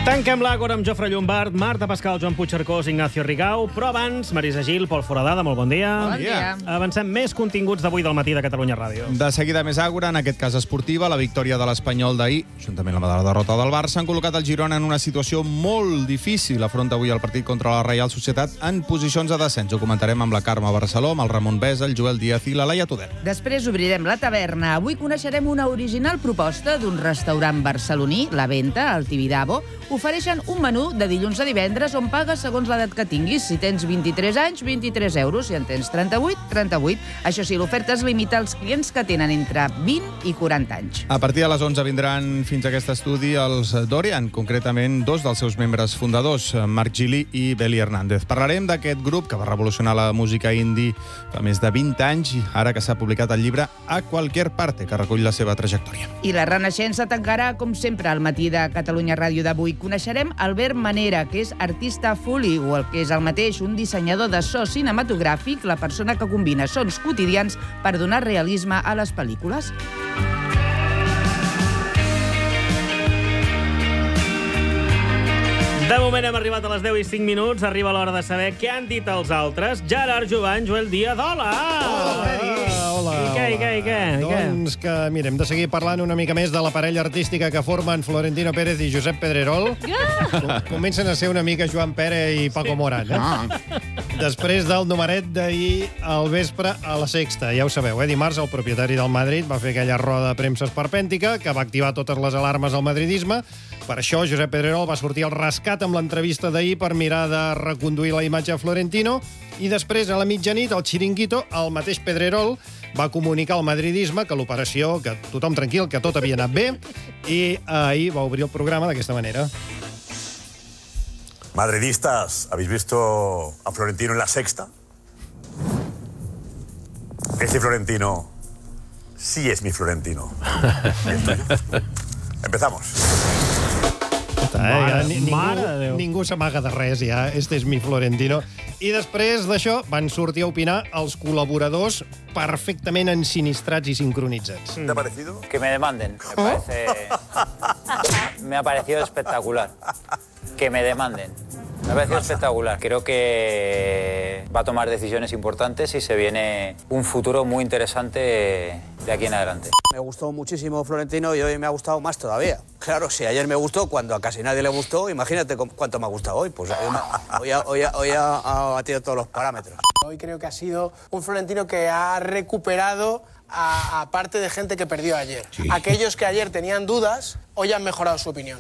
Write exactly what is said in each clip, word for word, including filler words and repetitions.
Tanquem l'Àgora amb Jofre Llombard, Marta Pascal, Joan Puigcercós, Ignacio Rigau, però abans, Marisa Gil, Pol Foradada, molt bon dia. Bon dia. Avancem més continguts d'avui del matí de Catalunya Ràdio. De seguida més Àgora, en aquest cas esportiva, la victòria de l'Espanyol d'ahir, juntament amb la derrota del Barça, han col·locat el Girona en una situació molt difícil. Afronta avui el partit contra la Reial Societat en posicions de descens. Ho comentarem amb la Carme Barceló, amb el Ramon Besa, el Joel Díaz i la Laia Tuder. Després obrirem la taverna. Avui coneixerem una original proposta d'un restaurant barceloní, La Venta, al Tibidabo. Ofereixen un menú de dilluns a divendres on pagues segons l'edat que tinguis. Si tens vint-i-tres anys, vint-i-tres euros. Si en tens trenta-vuit, trenta-vuit. Això sí, l'oferta es limita als clients que tenen entre vint i quaranta anys. A partir de les onze vindran fins a aquest estudi els Dorian, concretament dos dels seus membres fundadors, Marc Gili i Beli Hernández. Parlarem d'aquest grup que va revolucionar la música indie fa més de vint anys i ara que s'ha publicat el llibre A Cualquier Parte, que recull la seva trajectòria. I la Renaixença tancarà, com sempre, al matí de Catalunya Ràdio d'avui. Coneixerem Albert Manera, que és artista fully, o el que és el mateix, un dissenyador de so cinematogràfic, la persona que combina sons quotidians per donar realisme a les pel·lícules. De moment hem arribat a les deu i cinc minuts. Arriba l'hora de saber què han dit els altres. Gerard Jovany, Joel Díaz, hola! Hola! Hola, I què, i què, i què? I què? Doncs que, mira, hem de seguir parlant una mica més de la parella artística que formen Florentino Pérez i Josep Pedrerol. Yeah! Comencen a ser una mica Joan Pérez i Paco Morán. Eh? Ah. Després del numeret d'ahir al vespre a la Sexta. Ja ho sabeu, eh? Dimarts el propietari del Madrid va fer aquella roda de premsa esperpèntica que va activar totes les alarmes al madridisme. Per això Josep Pedrerol va sortir al rescat amb l'entrevista d'ahir per mirar de reconduir la imatge a Florentino i després, a la mitjanit, al Chiringuito, el mateix Pedrerol va comunicar al madridisme que l'operació, que tothom tranquil, que tot havia anat bé, i ahir va obrir el programa d'aquesta manera. Madridistas, ¿habéis visto a Florentino en la Sexta? Ese Florentino sí es mi Florentino. Empezamos. Eh, ja, ni, ningú ningú s'amaga de res, ja. Este és mi Florentino. I després d'això van sortir a opinar els col·laboradors perfectament ensinistrats i sincronitzats. ¿Te ha parecido? Que me demanden. Me parece... Me ha parecido espectacular. Que me demanden. Me ha parecido espectacular. Creo que va a tomar decisiones importantes y se viene un futuro muy interesante de aquí en adelante. Me gustó muchísimo Florentino y hoy me ha gustado más todavía. Claro, si ayer me gustó cuando a casi nadie le gustó, imagínate cuánto me ha gustado hoy. Pues hoy, me, hoy, ha, hoy, ha, hoy ha, ha batido todos los parámetros. Hoy creo que ha sido un Florentino que ha recuperado a, a parte de gente que perdió ayer. Sí. Aquellos que ayer tenían dudas, hoy han mejorado su opinión.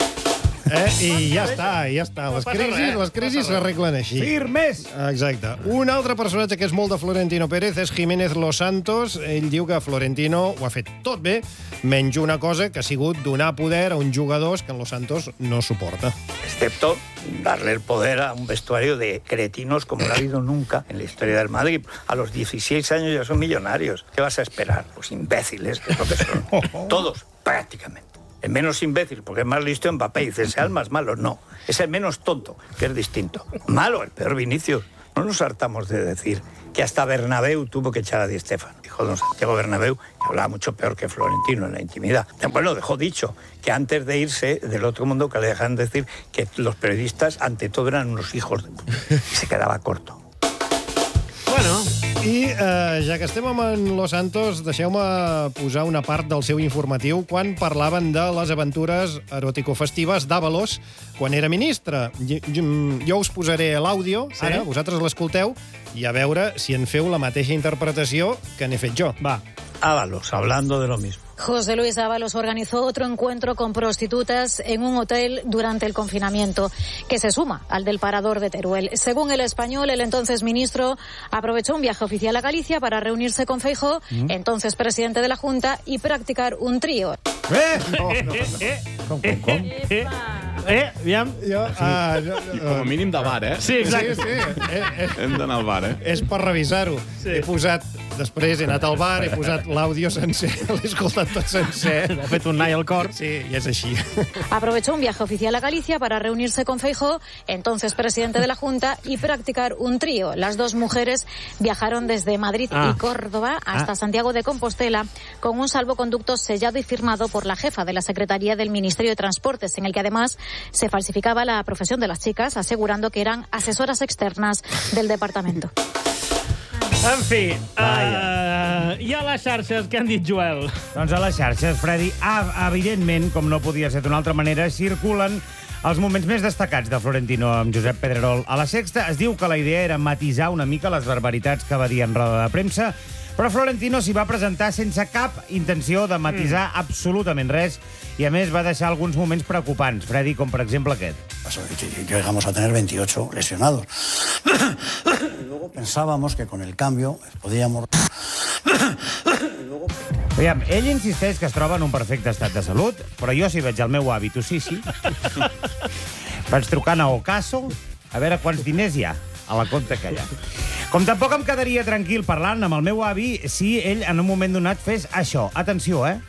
Eh? I ja està, ja està. Les crisis, les crisis s'arreglen així. Firmes! Exacte. Un altre personatge que és molt de Florentino Pérez és Jiménez Los Santos. Ell diu que Florentino ho ha fet tot bé, menys una cosa que ha sigut donar poder a uns jugadors que en Los Santos no suporta. Excepto darle el poder a un vestuario de cretinos como no ha habido nunca en la historia del Madrid. A los dieciséis años ya son millonarios. ¿Qué vas a esperar? Pues imbéciles, que es lo que son. Todos, prácticamente. El menos imbécil, porque es más listo Mbappé. Dice, sea el más malo. No, es el menos tonto, que es distinto. Malo, el peor Vinicius. No nos hartamos de decir que hasta Bernabéu tuvo que echar a Di Stéfano. Dijo don Santiago Bernabéu, que hablaba mucho peor que Florentino en la intimidad. Bueno, dejó dicho que antes de irse del otro mundo, que le dejaban decir que los periodistas, ante todo, eran unos hijos de puta. Y se quedaba corto. Bueno, i eh, ja que estem amb en Los Santos, deixeu-me posar una part del seu informatiu quan parlaven de les aventures eròtico-festives d'Ábalos quan era ministre. Jo, jo us posaré l'àudio, sí? Ara, vosaltres l'escolteu, i a veure si en feu la mateixa interpretació que n'he fet jo. Va. Ábalos, hablando de lo mismo. José Luis Ábalos organizó otro encuentro con prostitutas en un hotel durante el confinamiento, que se suma al del Parador de Teruel. Según El Español, el entonces ministro aprovechó un viaje oficial a Galicia para reunirse con Feijóo, mm. entonces presidente de la Junta, y practicar un trío. Eh? No, no, no. Eh? Com, com, com? Eh? Eh? Aviam. Jo, ah, jo, jo, Com a mínim de bar, eh? Sí, exacte. Sí, sí. Eh, eh. Hem d'anar al bar, eh? És per revisar-ho. Sí. He posat Després he anat al bar, he posat l'àudio sencer, l'he escoltat tot sencer. Ha fet un nai al cor. Sí, i és així. Aprovechó un viaje oficial a Galicia para reunirse con Feijóo, entonces presidente de la Junta, y practicar un trío. Las dos mujeres viajaron desde Madrid Ah. y Córdoba hasta Ah. Santiago de Compostela con un salvoconducto sellado y firmado por la jefa de la Secretaría del Ministerio de Transportes, en el que además se falsificaba la profesión de las chicas, asegurando que eran asesoras externas del departamento. En fi, uh, hi ha les xarxes que han dit Joel. Doncs a les xarxes, Freddy, ah, evidentment, com no podia ser d'una altra manera, circulen els moments més destacats de Florentino amb Josep Pedrerol. A la Sexta es diu que la idea era matisar una mica les barbaritats que va dir en roda de premsa, però Florentino s'hi va presentar sense cap intenció de matisar mm. absolutament res i, a més, va deixar alguns moments preocupants, Freddy, com per exemple aquest. Llegamos a tener veintiocho lesionados. Y luego pensábamos que con el cambio podíamos... Aviam, ell insisteix que es troba en un perfecte estat de salut, però jo, si veig el meu avi tossissi, vaig trucant a Ocaso a veure quants diners hi ha a la compte que hi ha. Com tampoc em quedaria tranquil parlant amb el meu avi si ell en un moment donat fes això. Atenció, eh?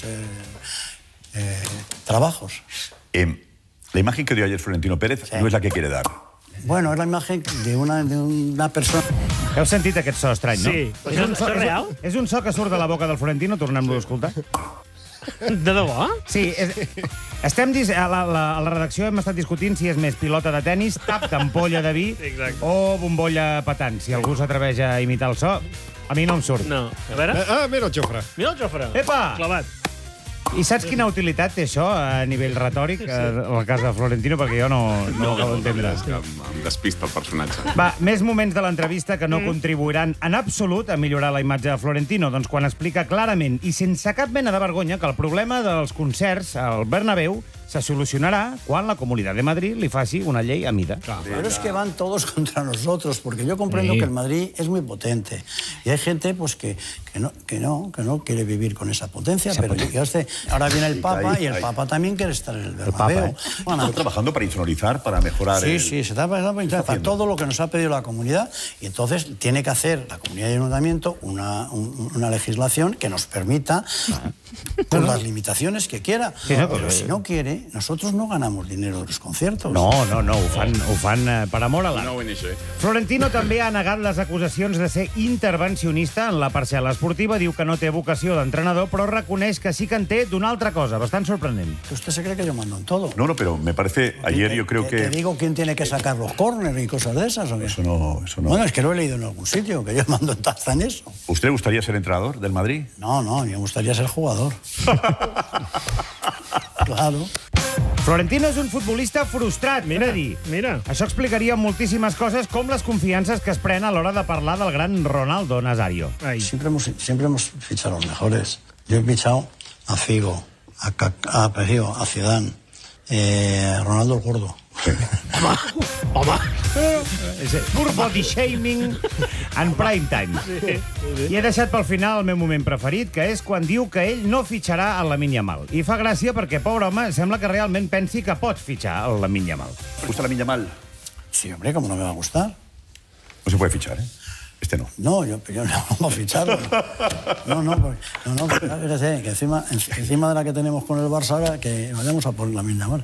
Eh, eh, trabajos. Eh, la imagen que dio ayer Florentino Pérez sí. no es la que quiere dar. Bueno, es la imagen de una, de una persona... Heu sentit aquest so estrany, no? Sí. És un so, és, real? És un so que surt de la boca del Florentino, tornem-lo a escoltar. De debò? Sí, és, estem dis, a, la, la, a la redacció hem estat discutint si és més pilota de tennis, tap d'ampolla de vi Exacte. o bombolla petant. Si algú s'atreveix a imitar el so, a mi no em surt. No. A veure. Ah, mira el Jofre. Mira el Jofre. Epa! Clavat. I saps quina utilitat té això a nivell retòric, sí. al cas de Florentino, perquè jo no, no, no ho acabo d'entendre. Em, em despista el personatge. Va, més moments de l'entrevista que no mm. contribuiran en absolut a millorar la imatge de Florentino, doncs quan explica clarament i sense cap mena de vergonya que el problema dels concerts al Bernabéu se solucionará cuando la Comunidad de Madrid le faci una ley a mida. Claro, pero es que van todos contra nosotros, porque yo comprendo sí. que el Madrid es muy potente. Y hay gente pues que, que, no, que, no, que no quiere vivir con esa potencia, esa pero potencia. Este, ahora viene el Papa ahí, y el ahí. Papa también quiere estar en el Bernabéu. El Papa, ¿eh? Bueno, está trabajando para insonorizar, para mejorar... Sí, el... sí, se está trabajando para insonorizar, para todo lo que nos ha pedido la comunidad, y entonces tiene que hacer la comunidad y el ayuntamiento una, un, una legislación que nos permita, ah. con las limitaciones que quiera, sí, no, pero si no quiere, nosotros no ganamos dinero de los conciertos. No, no, no, ho fan, ho fan eh, per amor a l'art. No, no, Florentino també ha negat les acusacions de ser intervencionista en la parcel·la esportiva, diu que no té vocació d'entrenador, però reconeix que sí que en té d'una altra cosa, bastant sorprenent. ¿Usted se cree que yo mando en todo? No, no, pero me parece, ayer yo creo te, que... Te digo quién tiene que sacar los córneres y cosas de esas, ¿o qué? Eso no, eso no... Bueno, es que lo he leído en algún sitio, que yo mando hasta en eso. ¿Usted le gustaría ser entrenador del Madrid? No, no, me gustaría ser jugador. Claro. Florentino és un futbolista frustrat, mira, Freddy. Mira. Això explicaria moltíssimes coses, com les confiances que es pren a l'hora de parlar del gran Ronaldo Nazario. Ay. Siempre hemos, siempre hemos fichado a los mejores. Yo he fichado a Figo, a, a, a, a Zidane, eh, a Ronaldo el Gordo. Home, home. Pur body shaming en prime time. Sí, sí. I he deixat pel final el meu moment preferit, que és quan diu que ell no fitxarà el Lamine Yamal. I fa gràcia perquè, pobre home, sembla que realment pensi que pot fitxar el Lamine Yamal. ¿Te gusta Lamine Yamal? Sí, hombre, ¿cómo no me va a gustar? No se puede fichar, ¿eh? Este no. No, yo, yo no vamos a ficharlo. No, no, porque, no, no, porque, fíjate, que encima, encima de la que tenemos con el Barça ahora, que vayamos a por Lamine Yamal.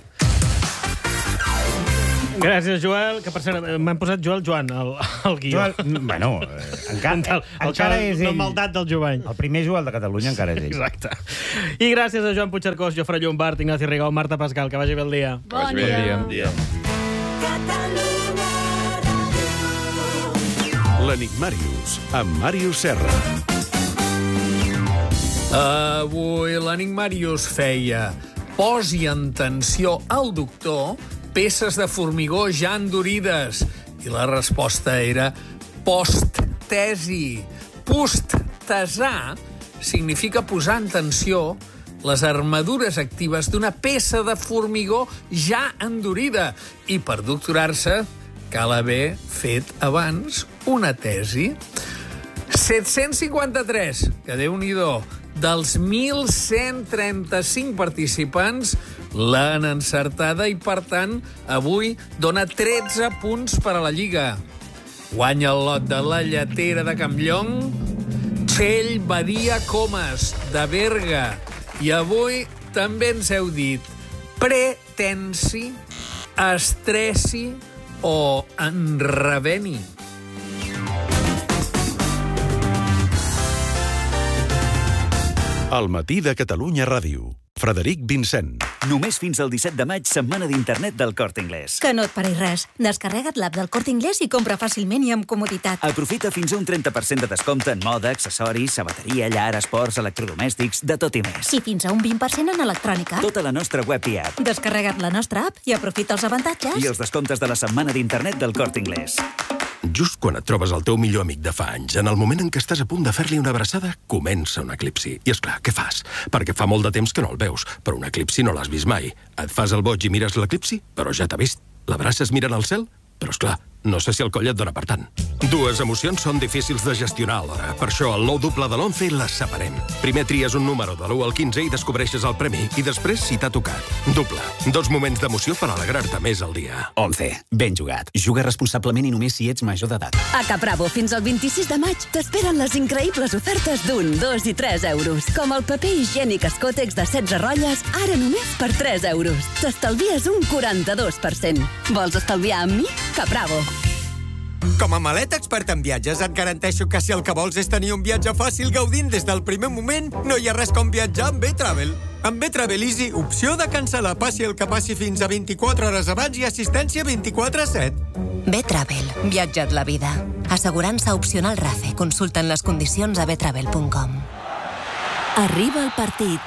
Gràcies, Joel, que per cert m'han posat Joel Joan al, al guió. Joel, bueno, eh, encara, el, el, encara és ell. No maldat del Jovany. El primer Joel de Catalunya encara és ell. Exacte. I gràcies a Joan Puigcercós, Jofre Llombart, Ignacio Rigau, Marta Pascal. Que vagi bé el dia. Bon, bon dia. Bon dia. L'Enigmàrius, amb Màrius Serra. Avui l'Enigmàrius feia posi en tensió al doctor peces de formigó ja endurides. I la resposta era posttesi. Posttesar significa posar en tensió les armadures actives d'una peça de formigó ja endurida. I per doctorar-se cal haver fet abans una tesi. set-cents cinquanta-tres, que Déu-n'hi-do, dels mil cent trenta-cinc participants l'han encertada i, per tant, avui dona tretze punts per a la Lliga. Guanya el lot de la lletera de Campllong Rossell, Badia, Comas, de Berga. I avui també ens heu dit pretensi, estressi o enreveni. Al matí de Catalunya Ràdio. Frederic Vincent. Només fins al disset de maig, setmana d'internet del Corte Inglés. Que no et pari res. Descarrega't l'app del Corte Inglés i compra fàcilment i amb comoditat. Aprofita fins a un trenta per cent de descompte en moda, accessoris, sabateria, llar, esports, electrodomèstics, de tot i més. I fins a un vint per cent en electrònica. Tota la nostra web i app. Descarrega't la nostra app i aprofita els avantatges. I els descomptes de la setmana d'internet del Corte Inglés. Just quan et trobes el teu millor amic de fa anys, en el moment en què estàs a punt de fer-li una abraçada, comença un eclipsi. I és clar, què fas? Perquè fa molt de temps que no el veus, però un eclipsi no l'has vist mai. Et fas el boig i mires l'eclipsi, però ja t'ha vist. L'abraces mirant al cel? Però és clar, no sé si el coll et dona per tant. Dues emocions són difícils de gestionar alhora. Per això, el nou doble de l'once les separem. Primer tries un número de l'u al quinze i descobreixes el premi, i després si t'ha tocat. Doble. Dos moments d'emoció per alegrar-te més al dia. once. Ben jugat. Juga responsablement i només si ets major d'edat. A Capravo, fins al vint-i-sis de maig, t'esperen les increïbles ofertes d'un, dos i tres euros. Com el paper higiènic Escòtex de setze rotlles, ara només per tres euros. T'estalvies un quaranta-dos per cent. Vols estalviar amb mi? Capravo. Com a maleta expert en viatges, et garanteixo que si el que vols és tenir un viatge fàcil gaudint des del primer moment, no hi ha res com viatjar amb B-Travel. Amb B-Travel Easy, opció de cancel·lar passi el que passi fins a vint-i-quatre hores abans i assistència vint-i-quatre set. B-Travel. Viatja't la vida. Assegurança opcional RAFE. Consulten les condicions a b travel punt com. Arriba el partit.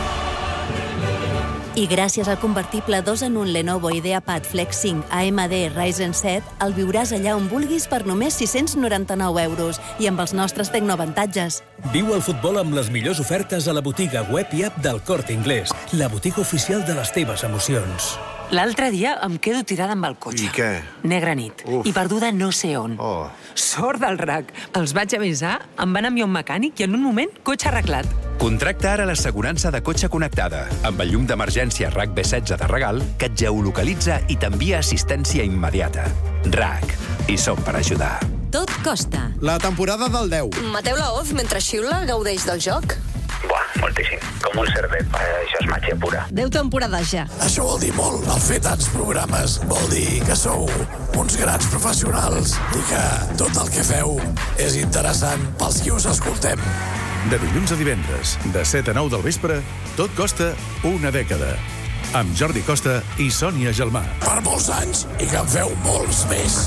I gràcies al convertible dos en un Lenovo IdeaPad Flex cinc A M D Ryzen set, el viuràs allà on vulguis per només sis-cents noranta-nou euros i amb els nostres tecnoavantatges. Viu el futbol amb les millors ofertes a la botiga web i app del Corte Inglés, la botiga oficial de les teves emocions. L'altre dia em quedo tirada amb el cotxe. I què? Negra nit. Uf. I perduda no sé on. Oh. Sort del R A C. Els vaig avisar, em van enviar un mecànic i en un moment, cotxe arreglat. Contracta ara l'assegurança de cotxe connectada, amb el llum d'emergència R A C B setze de regal, que et geolocalitza i t'envia assistència immediata. R A C. I som per ajudar. Tot costa. La temporada del deu. Mateu Laoz, mentre xiula, gaudeix del joc? Buah, moltíssim. Com un cervet. Això és màgia pura. Deu temporades ja. Això vol dir molt. El fer tants programes vol dir que sou uns grans professionals i que tot el que feu és interessant pels qui us escoltem. De dilluns a divendres, de set a nou del vespre, tot costa una dècada. Amb Jordi Costa i Sònia Gelmà. Per molts anys i que en feu molts més.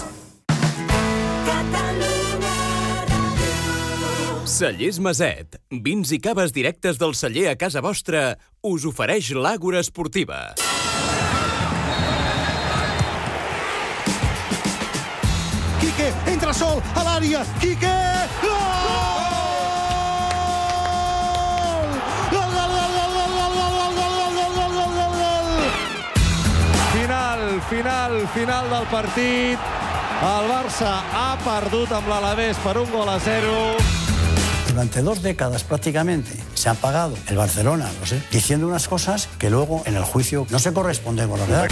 Cellers Maset. Vins i caves directes del celler a casa vostra us ofereix l'Àgora Esportiva. Quique, entra sol a l'àrea. Quique! Gol! Gol, gol, gol, gol, gol, gol, gol, gol, gol, gol, gol, gol, gol! Final, final, final del partit. El Barça ha perdut amb l'Alavés per un gol a zero. Durante dos décadas prácticamente se ha pagado el Barcelona, no sé, diciendo unas cosas que luego en el juicio no se corresponden con la verdad.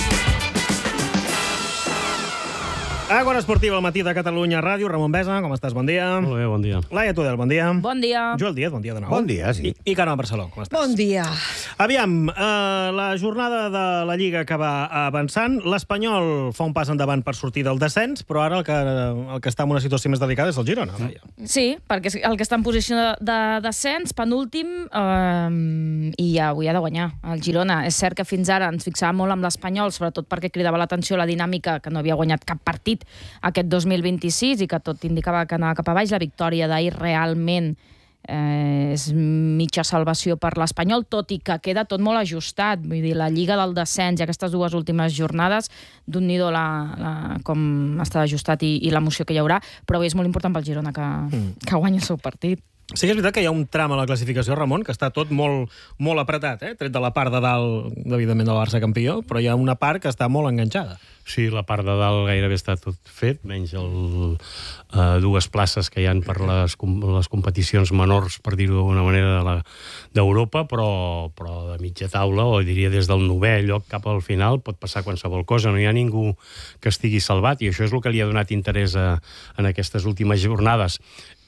Àgora Esportiva al matí de Catalunya Ràdio. Ramon Besa, com estàs? Bon dia. Molt bé, bon dia. Laia Tudel, bon dia. Bon dia. Joel Díaz, bon dia de nou. Bon dia, sí. I, i Carme Barceló, com estàs? Bon dia. Aviam, eh, la jornada de la Lliga que va avançant, l'Espanyol fa un pas endavant per sortir del descens, però ara el que, el que està en una situació més delicada és el Girona. Mm. Sí, perquè el que està en posició de, de descens, penúltim, eh, i ja avui ha de guanyar el Girona. És cert que fins ara ens fixàvem molt amb l'Espanyol, sobretot perquè cridava l'atenció la dinàmica que no havia guanyat cap partit aquest dos mil vint-i-sis i que tot indicava que anava cap a baix. La victòria d'ahir realment eh, és mitja salvació per l'Espanyol, tot i que queda tot molt ajustat. Vull dir, la Lliga del descens i aquestes dues últimes jornades, d'un nido la, la, com està ajustat i, i l'emoció que hi haurà, però és molt important pel Girona que, mm. que guanyi el seu partit. Sí que és veritat que hi ha un tram a la classificació, Ramon, que està tot molt, molt apretat, eh? Tret de la part de dalt, evidentment, del Barça campió, però hi ha una part que està molt enganxada. Sí, la part de dalt gairebé està tot fet, menys el, uh, dues places que hi han per les, les competicions menors, per dir-ho d'alguna manera, d'Europa, de però, però de mitja taula, o diria des del novè lloc cap al final, pot passar qualsevol cosa. No hi ha ningú que estigui salvat, i això és el que li ha donat interès a, en aquestes últimes jornades.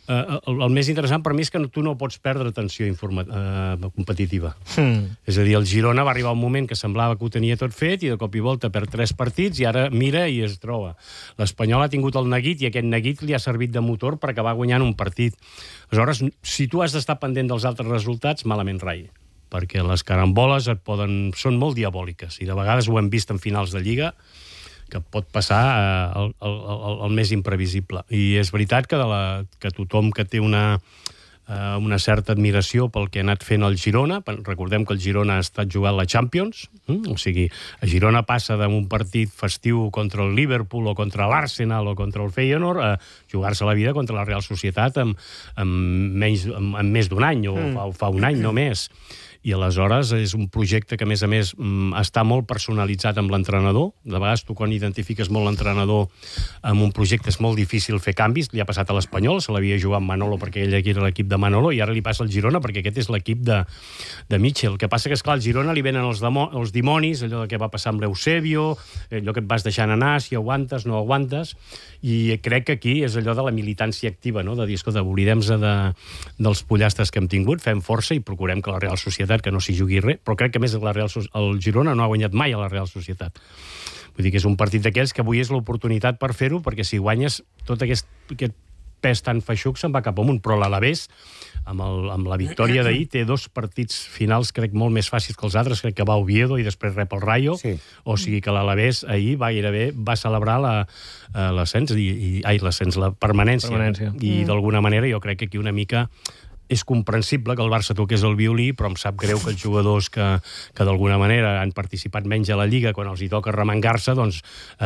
Uh, el, el més interessant per mi és que no, tu no pots perdre atenció informa- uh, competitiva. Mm. És a dir, el Girona va arribar un moment que semblava que ho tenia tot fet i de cop i volta perd tres partits i ara mira i es troba. L'Espanyol ha tingut el neguit i aquest neguit li ha servit de motor per acabar guanyant un partit. Aleshores, si tu has d'estar pendent dels altres resultats, malament rai. Perquè les caramboles et poden... són molt diabòliques i de vegades ho hem vist en finals de Lliga que pot passar eh, el, el, el, el més imprevisible. I és veritat que, de la, que tothom que té una, eh, una certa admiració pel que ha anat fent el Girona, recordem que el Girona ha estat jugant la Champions, eh? O sigui, el Girona passa d'un partit festiu contra el Liverpool o contra l'Arsenal o contra el Feyenoord a jugar-se la vida contra la Real Societat en, en, menys, en, en més d'un any o mm. fa, fa un any només. I aleshores és un projecte que, a més a més, està molt personalitzat amb l'entrenador. De vegades, tu quan identifiques molt l'entrenador amb un projecte és molt difícil fer canvis. Li ha passat a l'Espanyol, se l'havia jugat amb Manolo perquè ell aquí era l'equip de Manolo, i ara li passa al Girona perquè aquest és l'equip de, de Mitchell. El que passa que, esclar, al Girona li venen els, demo, els dimonis, allò que va passar amb l'Eusebio, allò que et vas deixant anar, si aguantes, no aguantes, i crec que aquí és allò de la militància activa, no? De dir, escolta, oblidem-nos de, dels pollastres que hem tingut, fem força i procurem que la Real Societat que no s'hi jugui res, però crec que més la Real, el Girona no ha guanyat mai a la Real Societat. Vull dir que és un partit d'aquells que avui és l'oportunitat per fer-ho, perquè si guanyes tot aquest, aquest pes tan feixuc se'n va cap amunt, però l'Alavés, amb, el, amb la victòria d'ahir, té dos partits finals, crec, molt més fàcils que els altres, crec que va Oviedo i després rep el Rayo, sí. O sigui que l'Alavés ahir va gairebé va celebrar l'ascens, i, i, ai, l'ascens, la permanència, permanència. I mm. d'alguna manera jo crec que aquí una mica és comprensible que el Barça toqués el violí, però em sap greu que els jugadors que, que d'alguna manera han participat menys a la Lliga, quan els hi toca remengar-se, doncs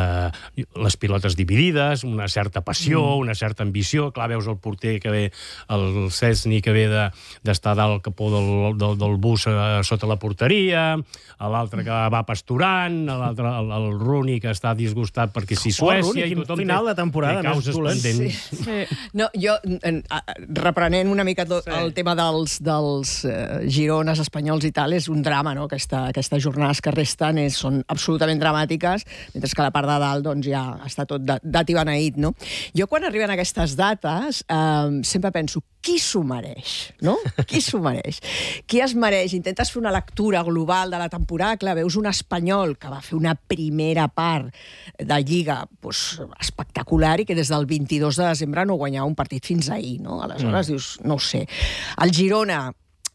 eh, les pilotes dividides, una certa passió, mm. una certa ambició. Clar, veus el porter que ve, el Cesny que ve d'estar de, dalt capó del, del, del bus a, sota la porteria, l'altre que va pasturant, l'altre, el, el Rooney que està disgustat perquè si Suècia... Oh, Rooney, i tothom final té, de temporada té causes pendents. Sí. Sí. No, jo, en, reprenent una mica tot, sí. El tema dels, dels uh, girones espanyols i tal, és un drama, no? Aquesta, aquestes jornades que resten és, són absolutament dramàtiques, mentre que la part de dalt doncs, ja està tot dat i beneït, no? Jo, quan arriben aquestes dates, eh, sempre penso, qui s'ho mereix, no? Qui s'ho mereix? Qui es mereix? Intentes fer una lectura global de la temporada, clar, veus un espanyol que va fer una primera part de Lliga pues, espectacular i que des del vint-i-dos de desembre no guanyava un partit fins ahir, no? Aleshores mm. dius, no ho sé. El Girona,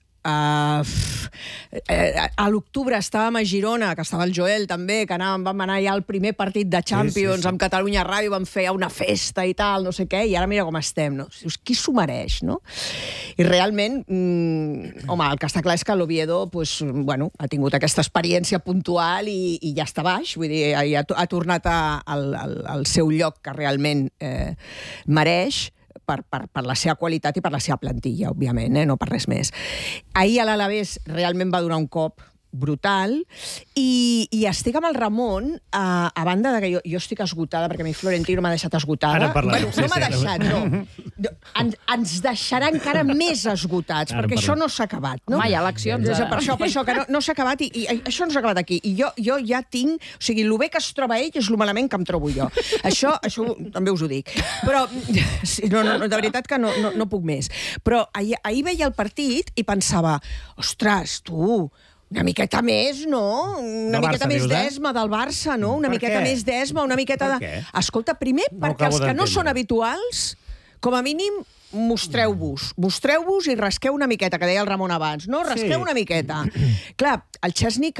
Uh, a l'octubre estàvem a Girona, que estava el Joel també, que anàvem, vam anar ja al primer partit de Champions, sí, sí, sí. Amb Catalunya Ràdio, vam fer una festa i tal, no sé què, i ara mira com estem, no? Qui s'ho mereix, no? I realment, mm, home, el que està clar és que l'Oviedo pues, bueno, ha tingut aquesta experiència puntual i, i ja està baix, vull dir, ha, ha tornat a, al, al, al seu lloc que realment eh, mereix, Per, per, per la seva qualitat i per la seva plantilla, òbviament, eh? No per res més. Ahir a l'Alavés realment va donar un cop brutal, i, i estic amb el Ramon, a, a banda de que jo, jo estic esgotada, perquè a mi Florentino m'ha deixat esgotada. Bueno, sí, no m'ha sí, deixat, no. En, ens deixarà encara més esgotats, ara perquè això no s'ha acabat. No? Home, hi ha eleccions. De... Per això, per això que no, no s'ha acabat, i, i això no s'ha acabat aquí. I jo, jo ja tinc... O sigui, el bé que es troba ell és el malament que em trobo jo. Això, això també us ho dic. Però, no, no, de veritat que no, no, no puc més. Però ahir, ahir veia el partit i pensava, ostres, tu... Una miqueta més, no? Una del miqueta Barça, més dius, eh? d'esma del Barça, no? Una per miqueta què? més d'esma, una miqueta de... Escolta, primer, no perquè els que no són habituals, com a mínim, mostreu-vos. Mostreu-vos i rasqueu una miqueta, que deia el Ramon abans. No, rasqueu sí. una miqueta. Clar, el Chesney,